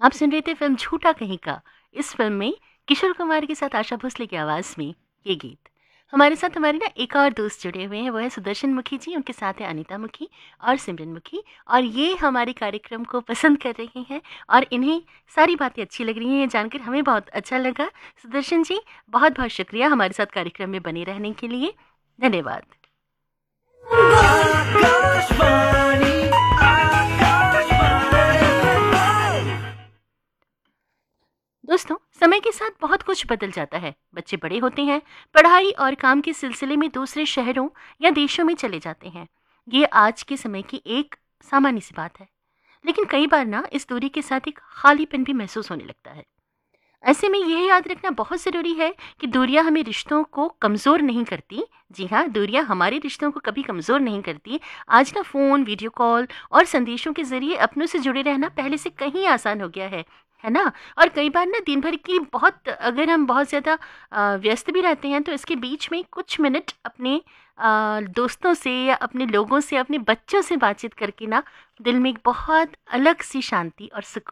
आप सुन रहे थे फिल्म झूठा कहीं का। इस फिल्म में किशोर कुमार के साथ आशा भोसले की आवाज़ में ये गीत। हमारे साथ हमारे ना एक और दोस्त जुड़े हुए हैं, वो है सुदर्शन मुखी जी, उनके साथ है अनीता मुखी और सिमरन मुखी। और ये हमारे कार्यक्रम को पसंद कर रहे हैं और इन्हें सारी बातें अच्छी लग रही हैं, ये जानकर हमें बहुत अच्छा लगा। सुदर्शन जी, बहुत बहुत शुक्रिया हमारे साथ कार्यक्रम में बने रहने के लिए। धन्यवाद। आकाशवाणी दोस्तों, समय के साथ बहुत कुछ बदल जाता है। बच्चे बड़े होते हैं, पढ़ाई और काम के सिलसिले में दूसरे शहरों या देशों में चले जाते हैं। ये आज के समय की एक सामान्य सी बात है। लेकिन कई बार ना इस दूरी के साथ एक खालीपन भी महसूस होने लगता है। ऐसे में यह याद रखना बहुत ज़रूरी है कि दूरियां हमें रिश्तों को कमज़ोर नहीं करती। जी हाँ, दूरियां हमारे रिश्तों को कभी कमज़ोर नहीं करती। आज ना फ़ोन, वीडियो कॉल और संदेशों के ज़रिए अपनों से जुड़े रहना पहले से कहीं आसान हो गया है ना? और कई बार ना दिन भर की बहुत, अगर हम बहुत ज़्यादा व्यस्त भी रहते हैं, तो इसके बीच में कुछ मिनट अपने दोस्तों से या अपने लोगों से, अपने बच्चों से बातचीत करके ना दिल में एक बहुत अलग सी शांति और सुकून